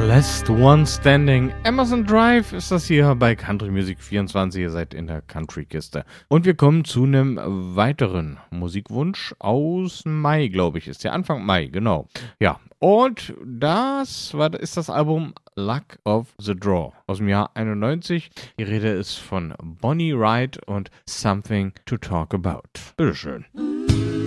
Last One Standing. Amazon Drive ist das hier bei Country Music 24. Ihr seid in der Country-Kiste. Und wir kommen zu einem weiteren Musikwunsch aus Mai, glaube ich. Ist der Anfang Mai, genau. Ja, und ist das Album Luck of the Draw aus dem Jahr 91. Die Rede ist von Bonnie Wright und Something to Talk About. Bitteschön.